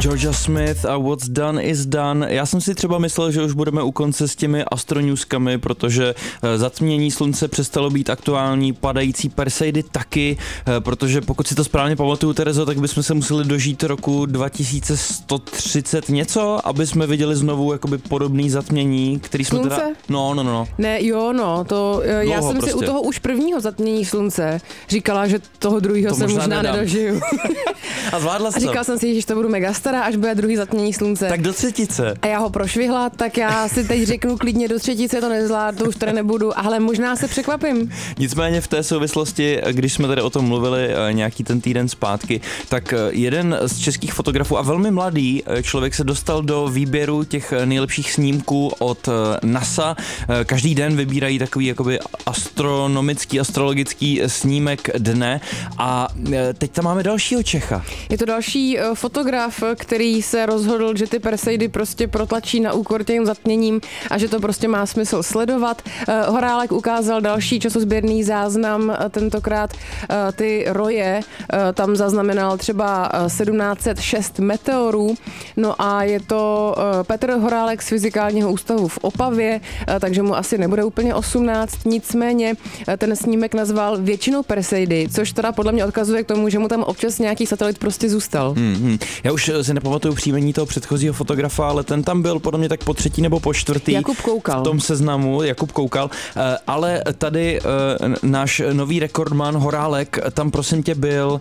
Georgia Smith a What's Done is Done. Já jsem si třeba myslel, že už budeme u konce s těmi astronewskami, protože zatmění slunce přestalo být aktuální, padající Perseidy taky, protože pokud si to správně pamatuju, Terezo, tak bychom se museli dožít roku 2130 něco, aby jsme viděli znovu jakoby podobný zatmění, který jsme slunce? teda... No. Ne, jo, no, to já jsem prostě. Si u toho už prvního zatmění slunce říkala, že toho druhého se možná nedožiju. A zvládla jsi A říkala jsem si, že to budu mega stará, až bude druhý zatmění slunce. Tak do třetice. A já ho prošvihla, tak já si teď řeknu klidně do třetice to nezvládnu, to už tady nebudu, ale možná se překvapím. Nicméně v té souvislosti, když jsme tady o tom mluvili nějaký ten týden zpátky, tak jeden z českých fotografů a velmi mladý člověk se dostal do výběru těch nejlepších snímků od NASA. Každý den vybírají takový jakoby astronomický, astrologický snímek dne a teď tam máme dalšího Čecha. Je to další fotograf, který se rozhodl, že ty Perseidy prostě protlačí na úkor těm zatměním a že to prostě má smysl sledovat. Horálek ukázal další časozběrný záznam, tentokrát ty roje, tam zaznamenal třeba 1706 meteorů, no a je to Petr Horálek z Fyzikálního ústavu v Opavě, takže mu asi nebude úplně 18, nicméně ten snímek nazval většinou Perseidy, což teda podle mě odkazuje k tomu, že mu tam občas nějaký satelit prostě zůstal. Já už si nepamatuju příjmení toho předchozího fotografa, ale ten tam byl podle mě tak po třetí nebo po čtvrtý. Jakub Koukal. V tom seznamu, Jakub Koukal, ale tady náš nový rekordman Horálek tam prosím tě byl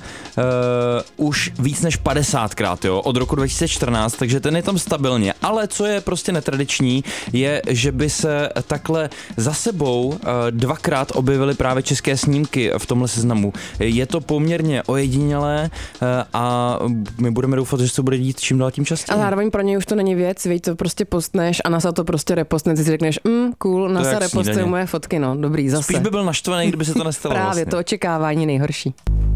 už víc než 50krát, jo, od roku 2014, takže ten je tam stabilně, ale co je prostě netradiční, je, že by se takhle za sebou dvakrát objevily právě české snímky v tomhle seznamu. Je to poměrně ojedinělé a my budeme doufat, že se to bude dít čím dál tím častěji. A zároveň pro něj už to není věc, víš, to prostě postneš a NASA to prostě repostne, ty si řekneš, cool, NASA repostuje moje fotky, no, dobrý, zase. Spíš by byl naštvaný, kdyby se to nestalo. Právě, vlastně. to očekávání nejhorší.